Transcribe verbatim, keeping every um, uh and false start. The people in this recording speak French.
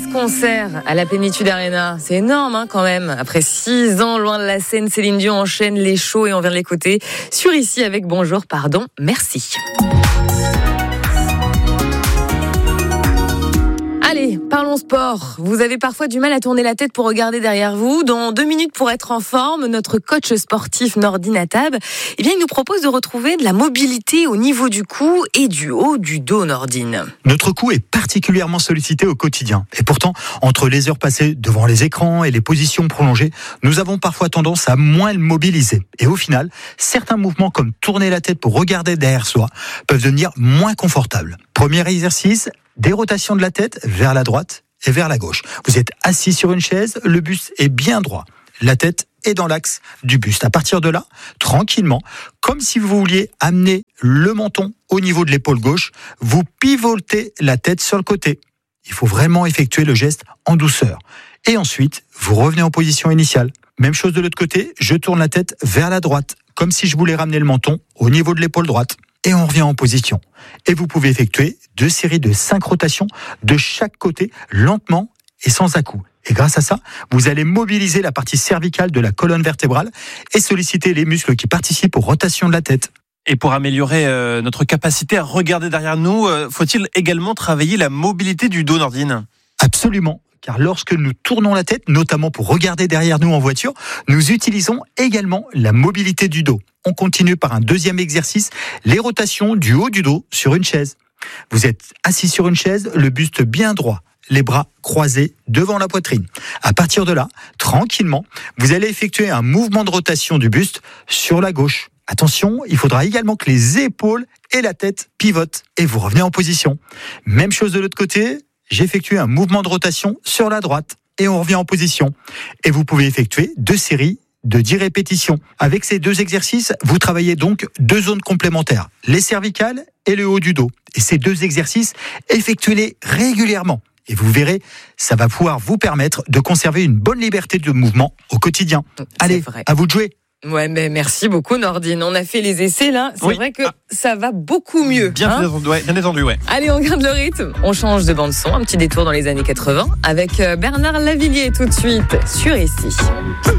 concert à la Plénitude Arena. C'est énorme hein, quand même. Après six ans loin de la scène, Céline Dion enchaîne les shows et on vient de l'écouter sur Ici avec Bonjour, pardon, merci. Allez, parlons sport. Vous avez parfois du mal à tourner la tête pour regarder derrière vous. Dans deux minutes pour être en forme, notre coach sportif Nordine Attab, eh bien, il nous propose de retrouver de la mobilité au niveau du cou et du haut du dos, Nordine. Notre cou est particulièrement sollicité au quotidien. Et pourtant, entre les heures passées devant les écrans et les positions prolongées, nous avons parfois tendance à moins le mobiliser. Et au final, certains mouvements comme tourner la tête pour regarder derrière soi peuvent devenir moins confortables. Premier exercice, des rotations de la tête vers la droite et vers la gauche. Vous êtes assis sur une chaise, le buste est bien droit. La tête est dans l'axe du buste. À partir de là, tranquillement, comme si vous vouliez amener le menton au niveau de l'épaule gauche, vous pivotez la tête sur le côté. Il faut vraiment effectuer le geste en douceur. Et ensuite, vous revenez en position initiale. Même chose de l'autre côté, je tourne la tête vers la droite, comme si je voulais ramener le menton au niveau de l'épaule droite. Et on revient en position. Et vous pouvez effectuer deux séries de cinq rotations de chaque côté, lentement et sans à-coups. Et grâce à ça, vous allez mobiliser la partie cervicale de la colonne vertébrale et solliciter les muscles qui participent aux rotations de la tête. Et pour améliorer euh, notre capacité à regarder derrière nous, euh, faut-il également travailler la mobilité du dos, Nordine ? Absolument. Car lorsque nous tournons la tête, notamment pour regarder derrière nous en voiture, nous utilisons également la mobilité du dos. On continue par un deuxième exercice, les rotations du haut du dos sur une chaise. Vous êtes assis sur une chaise, le buste bien droit, les bras croisés devant la poitrine. À partir de là, tranquillement, vous allez effectuer un mouvement de rotation du buste sur la gauche. Attention, il faudra également que les épaules et la tête pivotent et vous revenez en position. Même chose de l'autre côté. J'effectue un mouvement de rotation sur la droite et on revient en position. Et vous pouvez effectuer deux séries de dix répétitions. Avec ces deux exercices, vous travaillez donc deux zones complémentaires, les cervicales et le haut du dos. Et ces deux exercices, effectuez-les régulièrement. Et vous verrez, ça va pouvoir vous permettre de conserver une bonne liberté de mouvement au quotidien. C'est Allez, vrai. à vous de jouer. Ouais, mais merci beaucoup Nordine. On a fait les essais là. C'est Oui. vrai que ça va beaucoup mieux. Bien, hein détendu, ouais, bien détendu, ouais. Allez, on garde le rythme. On change de bande son. Un petit détour dans les années quatre-vingts avec Bernard Lavillier tout de suite sur Ici.